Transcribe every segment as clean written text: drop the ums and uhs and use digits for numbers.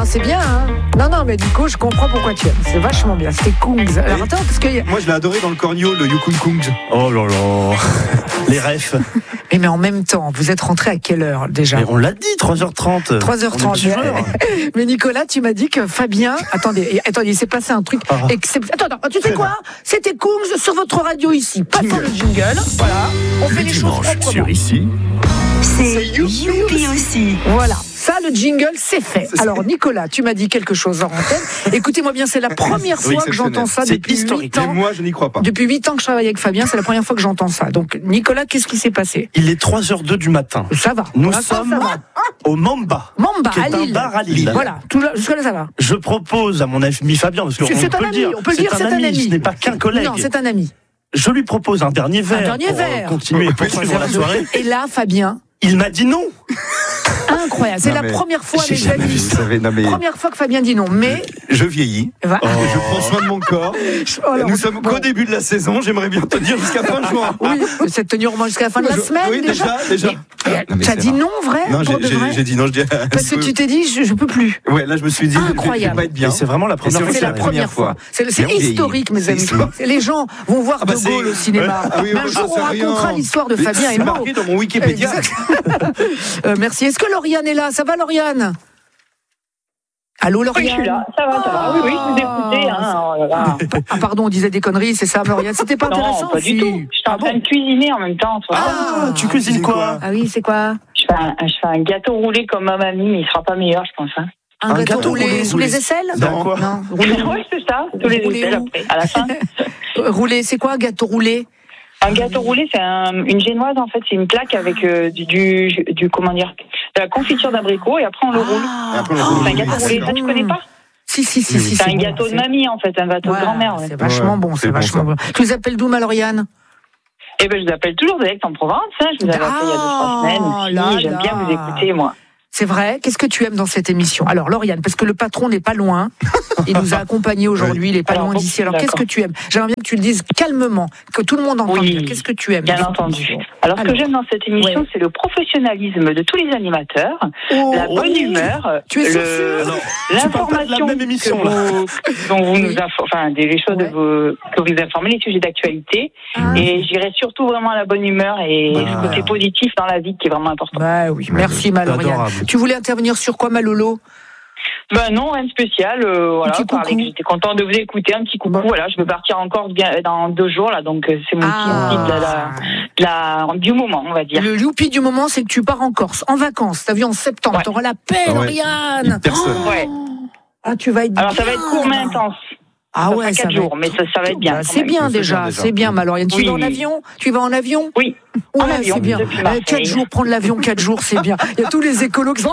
c'est bien, hein. Non, mais du coup, je comprends pourquoi tu aimes. C'est vachement bien. C'était Kungs. Alors attends, parce que... Moi, je l'ai adoré dans le cornio, le Yukun Kungs. Oh là là. Les refs. Mais en même temps, vous êtes rentré à quelle heure déjà ? Mais on l'a dit, 3h30. 3h30. Mais Nicolas, tu m'as dit que Fabien... Attendez, il s'est passé un truc exceptionnel. Attends, tu sais quoi ? C'était Kungs sur votre radio ici. Passons le jingle. Voilà. On fait les choses proprement. Sur ici. C'est Youpi aussi. Voilà. Ça, le jingle, c'est fait. Alors, Nicolas, tu m'as dit quelque chose en antenne. Écoutez-moi bien, c'est la première fois que j'entends ça depuis 8 ans. Et moi, je n'y crois pas. Depuis 8 ans que je travaille avec Fabien, c'est la première fois que j'entends ça. Donc, Nicolas, qu'est-ce qui s'est passé ? Il est 3h02 du matin. Ça va. Nous sommes au Mamba. Mamba, qui est à Lille. un bar à Lille. Voilà, jusque-là, ça va. Je propose à mon ami Fabien, parce qu'on peut le dire. On peut le dire, c'est un ami. Ce n'est pas qu'un collègue. Non, c'est un ami. Je lui propose un dernier verre. Continuer pour suivre la soirée. Et là, Fabien... Il m'a dit non. Incroyable, c'est la première fois, mes amis. Première fois que Fabien dit non, mais... Je vieillis, je prends soin de mon corps. Nous sommes qu'au début de la saison, j'aimerais bien tenir jusqu'à fin juin. Oui, c'est tenir au moins jusqu'à la fin de la semaine. Oui, déjà. Tu as dit non, vrai ? Non, j'ai dit non, je dis... Parce que tu t'es dit, je peux plus. Ouais, là, je me suis dit, incroyable. Je vais pas être bien. C'est vraiment la première fois. C'est la première fois. C'est historique, mes amis. Les gens vont voir De Gaulle au cinéma. Mais un jour, on racontera l'histoire de Fabien et Maud. C'est marqué dans mon Wikipédia. Merci. Est-ce que Lauriane est là ? Ça va, Lauriane ? Allô, Lauriane ? Oui, je suis là. Ça va. Oui, je vous écoutais. Ah, pardon, on disait des conneries, c'est ça, Lauriane. C'était pas intéressant ? Non, pas du tout. J'étais en train de cuisiner en même temps. Tu cuisines quoi ? Ah oui, c'est quoi ? Je fais un gâteau roulé comme ma mamie, mais il sera pas meilleur, je pense. Un gâteau roulé sous les aisselles ? Non, oui, c'est ça. Sous les aisselles après, à la fin. Roulé, c'est quoi un gâteau roulé ? Un gâteau roulé, c'est une génoise en fait, c'est une plaque avec du comment dire, de la confiture d'abricot et après on le roule. C'est un gâteau roulé, ça tu connais pas ? Si. C'est un gâteau de mamie en fait, un gâteau de grand-mère. Ouais. C'est vachement bon, c'est vachement bon. Tu les appelles d'où, Lauriane ? Eh ben je vous appelle toujours d'Aix-en-Provence, je vous avais appelé il y a 2-3 semaines aussi, j'aime bien vous écouter moi. C'est vrai. Qu'est-ce que tu aimes dans cette émission ? Alors, Lauriane, parce que le patron n'est pas loin. Il nous a accompagnés aujourd'hui. Il n'est pas loin d'ici. Alors, qu'est-ce que tu aimes ? J'aimerais bien que tu le dises calmement, que tout le monde entende. Oui, qu'est-ce que tu aimes ? Bien entendu. Alors, ce que j'aime dans cette émission, c'est le professionnalisme de tous les animateurs, la bonne humeur, tu es sûr l'information, la même émission, dont vous nous informez, des choses que vous informez, les sujets d'actualité. Et j'irai surtout vraiment à la bonne humeur et le côté positif dans la vie qui est vraiment important. Bah oui, merci Lauriane. Tu voulais intervenir sur quoi, Malolo ? Non, rien de spécial. J'étais content de vous écouter. Un petit coucou. Voilà, je vais partir encore dans 2 jours là, donc c'est mon petit du moment, on va dire. Le youpi du moment, c'est que tu pars en Corse, en vacances. T'as vu en septembre, t'auras la paix, Lauriane. Ah, tu vas être. Alors ça va être court mais intense. Ah ouais, 4 jours, mais ça va être bien. C'est bien déjà, c'est bien, Lauriane. Tu vas en avion ? Tu vas en avion ? Oui. En avion, c'est bien. 4 jours, prendre l'avion 4 jours, c'est bien. Il y a tous les écolos qui sont...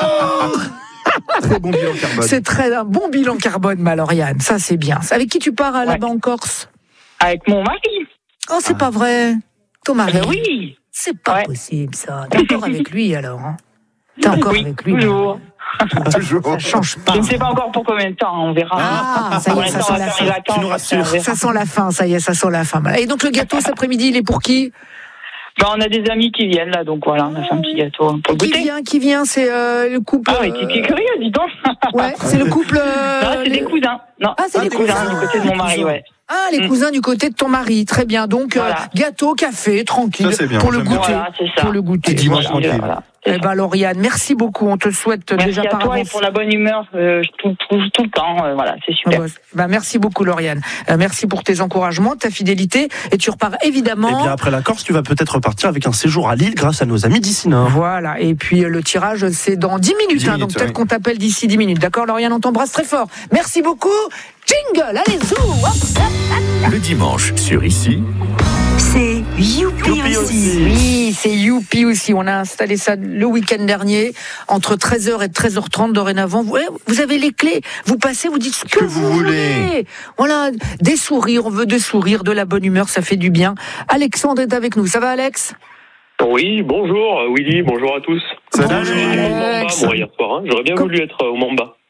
Très bon bilan carbone. C'est un bon bilan carbone, Lauriane. Ça, c'est bien. Avec qui tu pars là-bas en Corse ? Avec mon mari. Oh, c'est pas vrai. Ton mari ? Oui. C'est pas possible, ça. T'es encore avec lui, alors ? T'es encore avec lui ? Toujours. Ça change pas. Je ne sais pas encore pour combien de temps, on verra. Ah, ça y est, ça sent la fin. Tu nous rassures. Ça sent la fin, ça y est, ça sent la fin. Et donc le gâteau cet après-midi, il est pour qui ? On a des amis qui viennent là, donc voilà, on a fait un petit gâteau pour le goûter. Qui vient, c'est le couple. Ah oui, t'es curieux, dis donc. Ouais, c'est le couple. Non, c'est des cousins. Non, c'est des cousins du côté de mon mari, ouais. Ah, les cousins du côté de ton mari, très bien. Donc gâteau, café, tranquille, ça, bien, pour le goûter. Voilà, c'est ça. Pour le goûter. Dimanche tranquille. Voilà. Eh ben Lauriane, merci beaucoup. On te souhaite déjà par avance. Merci à toi et pour la bonne humeur tout le temps. Voilà, c'est super. Merci beaucoup Lauriane. Merci pour tes encouragements, ta fidélité. Et tu repars évidemment. Et bien après la Corse, tu vas peut-être repartir avec un séjour à Lille grâce à nos amis d'ici Nord. Voilà. Et puis le tirage, c'est dans 10 minutes. Donc peut-être qu'on t'appelle d'ici 10 minutes. D'accord, Lauriane, on t'embrasse très fort. Merci beaucoup. Jingle, allez, zou. Le dimanche, sur ici. C'est Youpi aussi. Oui, c'est Youpi aussi. On a installé ça le week-end dernier, entre 13h et 13h30 dorénavant. Vous avez les clés. Vous passez, vous dites ce que vous voulez. Voilà, des sourires. On veut des sourires, de la bonne humeur, ça fait du bien. Alexandre est avec nous. Ça va, Alex ? Oui, bonjour Willy, bonjour à tous. Salut Alex. Hier soir, j'aurais bien voulu être au Mamba.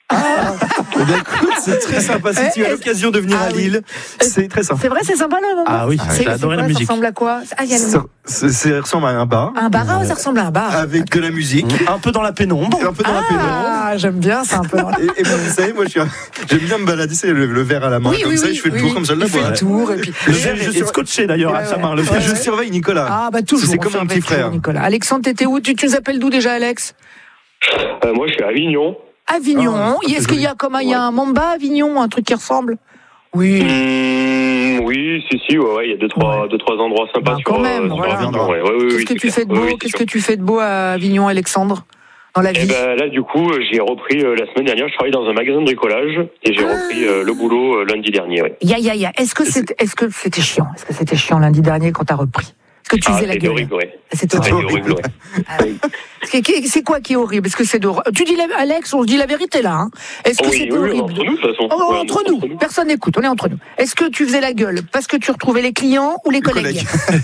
Écoute, c'est très sympa. Si tu as l'occasion de venir à Lille, c'est très sympa. C'est vrai, c'est sympa le moment. Ah oui, j'ai adoré la musique. Ça ressemble à quoi? Ça ressemble à un bar. Un bar, ça ressemble à un bar. Avec de la musique. Un peu dans la pénombre. Ah, j'aime bien ça un peu. Et vous savez, moi j'aime bien me balader, c'est le verre à la main. Comme ça, je fais le tour comme ça. Il fait le tour. Et puis... Le verre est scotché d'ailleurs à sa main. Je surveille Nicolas. Ah, bah toujours. C'est comme un petit frère. Nicolas. Alexandre, t'étais où? Tu nous appelles d'où déjà, Alex? Moi, je suis à Avignon. Avignon. Est-ce qu'il y a il y a un Mamba à Avignon, un truc qui ressemble? Oui. Oui, si, il y a deux, trois endroits sympas sur même, sur Avignon. Qu'est-ce que tu fais de beau? Qu'est-ce que tu fais de beau à Avignon, Alexandre? Dans la vie? Là, du coup, j'ai repris la semaine dernière. Je travaille dans un magasin de bricolage et j'ai repris le boulot lundi dernier. Ouais. Est-ce que c'était chiant? Est-ce que c'était chiant lundi dernier quand t'as repris? Est-ce que tu faisais la gueule? Horrible, ouais. C'était horrible, ouais. C'est quoi qui est horrible? Est-ce que c'est tu dis Alex, on se dit la vérité là, hein? Est-ce que c'était horrible? Entre nous, de toute façon. Entre nous. Personne n'écoute, on est entre nous. Est-ce que tu faisais la gueule parce que tu retrouvais les clients ou les collègues?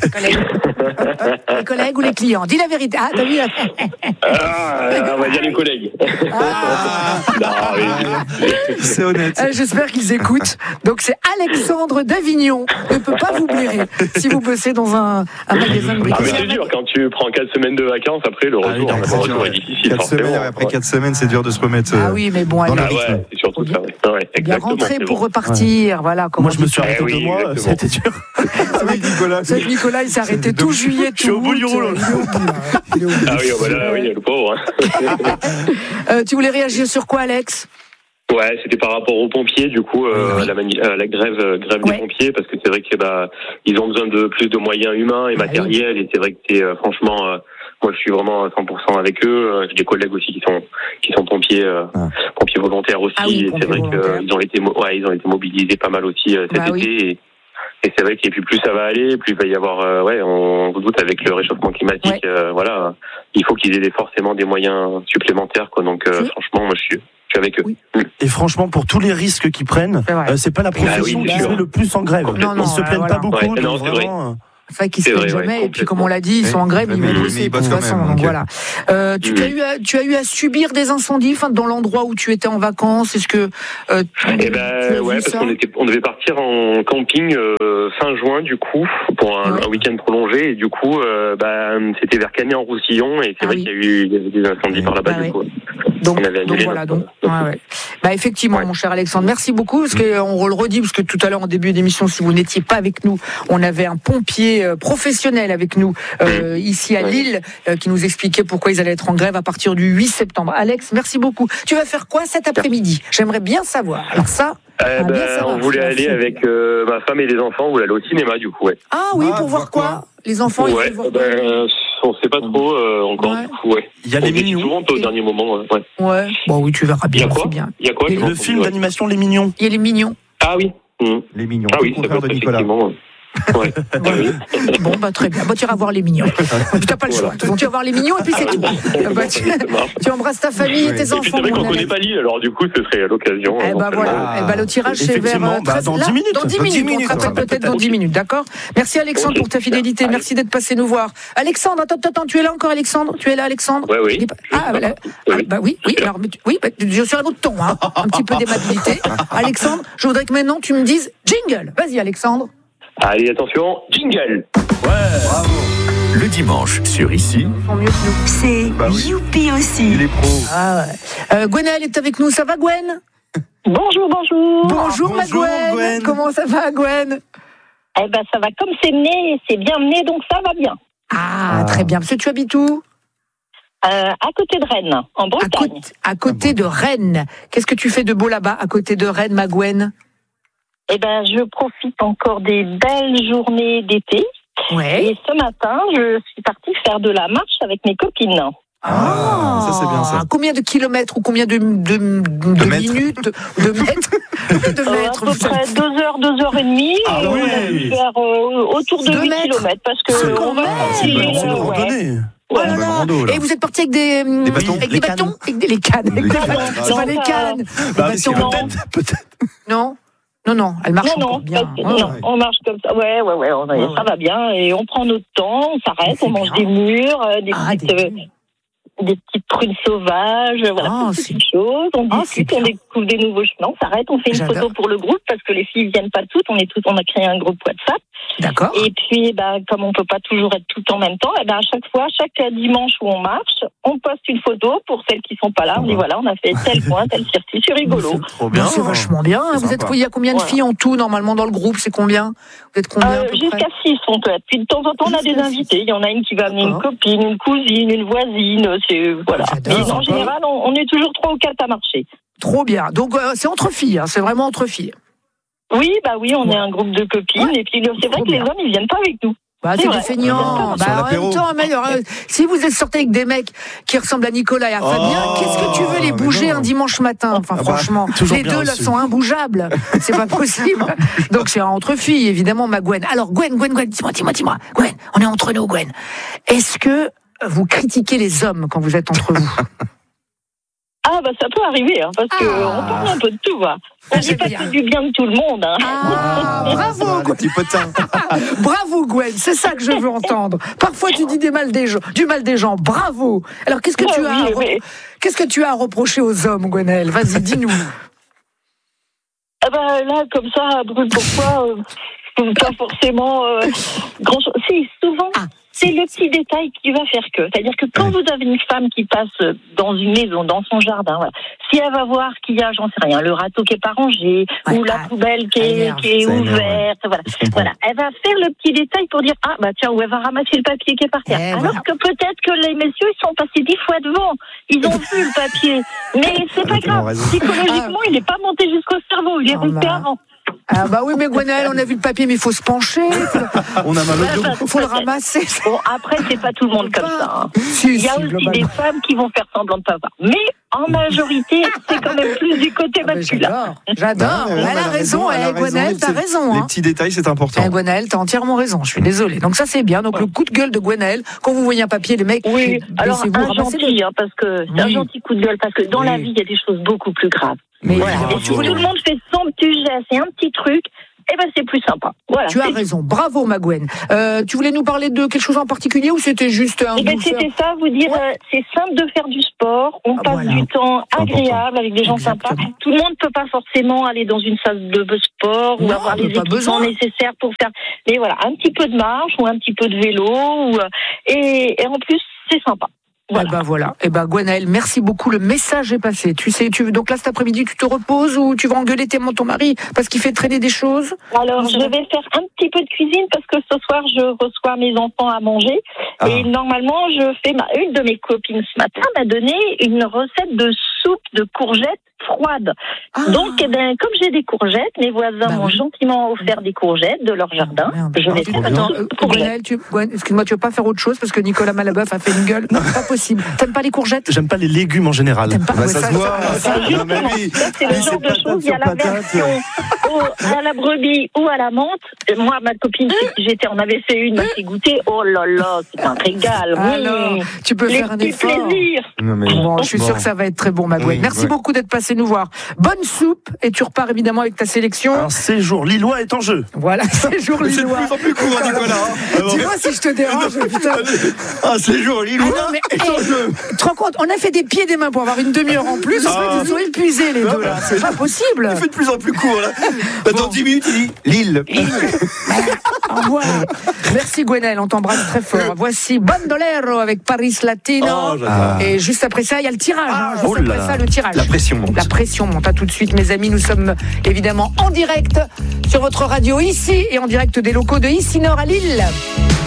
Les collègues ou les clients? Dis la vérité. Ah, t'as vu? On va dire les collègues. C'est honnête. J'espère qu'ils écoutent. Donc c'est Alexandre d'Avignon. Ne peut pas vous blairer si vous bossez dans un magasin de bricolage. C'est dur quand tu prends 4 semaines de vacances. Après, le retour est difficile. 4 semaines, après 4 semaines, c'est dur de se remettre. Oui, mais bon, allez. C'est surtout ça. Bien rentrer pour repartir. Voilà. Moi, je me suis arrêté 2 mois. C'était dur. C'est Nicolas, il s'est arrêté tout juillet, tout. Je suis au bout du rouleau. Ah oui, le pauvre. Tu voulais réagir sur quoi, Alex? Ouais, c'était par rapport aux pompiers, du coup, la grève des pompiers, parce que c'est vrai que ils ont besoin de plus de moyens humains et matériels, et c'est vrai que c'est franchement, moi je suis vraiment à 100% avec eux. J'ai des collègues aussi qui sont pompiers, pompiers volontaires aussi, et c'est vrai qu'ils ont été mobilisés pas mal aussi cet été. Et c'est vrai que plus ça va aller, plus il va y avoir, on doute avec le réchauffement climatique, il faut qu'ils aient forcément des moyens supplémentaires, quoi. Donc franchement, moi je suis avec eux. Oui. Et franchement, pour tous les risques qu'ils prennent, c'est pas la profession qui fait le plus en grève. Ils se plaignent pas beaucoup. Non, c'est vrai. C'est vrai qu'ils se plaignent jamais. Et puis, comme on l'a dit, ils sont en grève, ils vont bosser de toute façon. Donc voilà. Tu as eu à subir des incendies, dans l'endroit où tu étais en vacances. Est-ce que parce qu'on devait partir en camping fin juin, du coup, pour un week-end prolongé. Et du coup, c'était vers Cagnes-en-Roussillon, et c'est vrai qu'il y a eu des incendies par là-bas, du coup. Donc voilà. Effectivement, mon cher Alexandre, merci beaucoup, parce qu'on le redit, parce que tout à l'heure en début d'émission, si vous n'étiez pas avec nous, on avait un pompier professionnel avec nous ici à Lille qui nous expliquait pourquoi ils allaient être en grève à partir du 8 septembre. Alex, merci beaucoup. Tu vas faire quoi cet après-midi? J'aimerais bien savoir. Alors ça, on voulait aller avec ma femme et les enfants, on voulait aller au cinéma, du coup. Ah oui, pour voir quoi? Les enfants, ils veulent voir quoi? On sait pas trop encore, du coup, Il y a les Mignons. Souvent au dernier moment, Ouais. Bon, oui, tu verras bien. Il y a quoi? Le film d'animation Les Mignons. Il y a Les Mignons. Ah oui. Les Mignons. Ah oui, le contraire de Nicolas. Ouais. Bon, très bien. Tu iras voir Les Mignons. Tu n'as pas le choix. Donc, tu vas voir Les Mignons et puis c'est tout. Tu embrasses ta famille et tes enfants. Et puis c'est vrai qu'on ne connaît pas Lille, alors du coup, ce serait l'occasion. Le tirage, c'est vers dans 10 minutes. Dans 10 minutes. On te rappelle peut-être dans 10 minutes, d'accord? Merci Alexandre pour ta fidélité. Merci d'être passé nous voir. Alexandre, attends, tu es là encore, Alexandre? Tu es là, Alexandre? Oui. Oui. Alors, je suis à l'autre ton, un petit peu d'aimabilité. Alexandre, je voudrais que maintenant tu me dises jingle. Vas-y, Alexandre. Allez, attention, jingle. Bravo. Le dimanche, sur Ici. C'est Youpi aussi. Les pros. Gwenaëlle est avec nous. Ça va, Gwen? Bonjour. Bonjour, ma Gwen. Comment ça va, Gwen? Ça va comme c'est mené, c'est bien mené, donc ça va bien. Très bien. Parce que tu habites où? À côté de Rennes, en Bretagne. À côté de Rennes. Qu'est-ce que tu fais de beau là-bas, à côté de Rennes, ma Gwen? Je profite encore des belles journées d'été. Ouais. Et ce matin, je suis partie faire de la marche avec mes copines. Ça c'est bien ça. Combien de kilomètres ou combien de minutes, de mètres À peu près 2 heures, 2 heures et demie. On a dû faire autour de 8 kilomètres parce que on va Et vous êtes parti avec des bâtons, avec des bâtons, avec des cannes. C'est pas les cannes. Peut-être. Non, elle marche bien. On marche comme ça. Ouais, ça va bien. Et on prend notre temps, on s'arrête, on mange des murs, des petites... des petites prunes sauvages, voilà, toutes ces choses. On discute, on découvre des nouveaux chemins, on s'arrête, on fait une photo pour le groupe parce que les filles viennent pas toutes, on a créé un groupe WhatsApp. D'accord. Et puis, comme on peut pas toujours être tout en même temps, à chaque fois, chaque dimanche où on marche, on poste une photo pour celles qui sont pas là. On dit voilà, on a fait tel point, tel circuit, c'est rigolo. C'est trop bien. C'est vachement bien. Il y a combien de filles en tout normalement dans le groupe? C'est combien? Vous êtes combien jusqu'à 6 on peut être. Puis de temps en temps, on a des invités. Il y en a une qui va amener une copine, une cousine, une voisine. Voilà. Mais en général, on est toujours 3 ou 4 à marcher. Trop bien. Donc c'est entre filles. C'est vraiment entre filles. Oui, on est un groupe de copines. Et puis c'est vrai que les hommes, ils viennent pas avec nous. C'est des feignants. En même temps, si vous êtes sortis avec des mecs qui ressemblent à Nicolas et à Fabien, qu'est-ce que tu veux les bouger un dimanche matin? Enfin, franchement, les deux là sont imbougeables. C'est pas possible. Donc c'est entre filles, évidemment, ma Gwen. Alors Gwen, dis-moi. Gwen, on est entre nous, Gwen. Est-ce que vous critiquez les hommes quand vous êtes entre vous? Ça peut arriver, parce qu'on parle un peu de tout, On dit pas que du bien de tout le monde, bravo, Gwen. Petit potin. Bravo, Gwen, c'est ça que je veux entendre. Parfois, tu dis du mal des gens. Bravo. Alors, qu'est-ce que tu as à reprocher aux hommes, Gwenaëlle? Vas-y, dis-nous. Là, comme ça, brûle pourquoi pas forcément grand-chose. Si, souvent... C'est le petit détail qui va faire que. C'est-à-dire que quand vous avez une femme qui passe dans une maison, dans son jardin, si elle va voir qu'il y a, j'en sais rien, le râteau qui est pas rangé, ou la poubelle qui est ouverte, voilà, elle va faire le petit détail pour dire tiens, ou elle va ramasser le papier qui est par terre. Alors que peut-être que les messieurs ils sont passés 10 fois devant, ils ont vu le papier, mais c'est pas grave. Psychologiquement, il n'est pas monté jusqu'au cerveau, il est resté avant. Oui, mais Gwenaëlle, on a vu le papier, mais il faut se pencher. On a mal au dos. Faut le ramasser. Bon, après, c'est pas tout le monde comme ça. Il y a aussi des femmes qui vont faire semblant de pas voir. Mais en majorité, c'est quand même plus du côté masculin. J'adore. Elle a raison. Gwenaëlle, t'as raison. Les petits détails, c'est important. Gwenaëlle, t'as entièrement raison. Je suis désolée. Donc ça, c'est bien. Donc le coup de gueule de Gwenaëlle, quand vous voyez un papier, les mecs. Oui, alors un gentil, parce que c'est un gentil coup de gueule, parce que dans la vie, il y a des choses beaucoup plus graves. Mais et si tout le monde fait son petit geste et un petit truc, c'est plus sympa. Voilà. Tu as raison. Bravo, ma Gwen. Tu voulais nous parler de quelque chose en particulier ou c'était juste un c'était ça, vous dire, c'est simple de faire du sport. On passe du temps agréable avec des gens sympas. Tout le monde ne peut pas forcément aller dans une salle de sport ou avoir les équipements nécessaires pour faire. Mais voilà, un petit peu de marche ou un petit peu de vélo. Et en plus, c'est sympa. Voilà. Gwenaëlle, merci beaucoup. Le message est passé. Tu sais, donc là cet après-midi, tu te reposes ou tu vas engueuler ton mari parce qu'il fait traîner des choses? Alors, je vais faire un petit peu de cuisine parce que ce soir, je reçois mes enfants à manger. Et normalement, une de mes copines ce matin m'a donné une recette de soupe de courgettes froides. Donc, comme j'ai des courgettes, mes voisins m'ont gentiment offert des courgettes de leur jardin. Je vais faire une soupe de courgettes. Excuse-moi, tu veux pas faire autre chose parce que Nicolas Malabeuf a fait une gueule? Non, pas possible. T'aimes pas les courgettes? J'aime pas les légumes en général. Ça se voit. Ça, c'est le genre de choses. Il y a la version à la brebis ou à la menthe. Moi, ma copine, on avait fait une, m'a fait goûter. Oh là là, c'est un régal. Alors, tu peux faire un effort. Plaisir. Je suis sûre que ça va être très bon, ma Gwen. Merci beaucoup d'être passé nous voir. Bonne soupe et tu repars évidemment avec ta sélection. Un séjour lillois est en jeu. Voilà, séjour lillois. C'est de plus en plus court, Nicolas. Dis-moi si je te dérange, putain. Un séjour lillois est en jeu. Tu te rends compte, on a fait des pieds et des mains pour avoir une demi-heure en plus. Ils sont épuisés les deux là. C'est pas possible. Il fait de plus en plus court là. Dans 10 minutes, il dit Lille. Voilà. Merci Gwenaëlle, on t'embrasse très fort. Voici Bandolero avec Paris Latino. Et juste après ça, il y a le tirage. Juste après ça, le tirage. La pression monte. La pression monte. À tout de suite, mes amis. Nous sommes évidemment en direct sur votre radio ici et en direct des locaux de Ici Nord à Lille.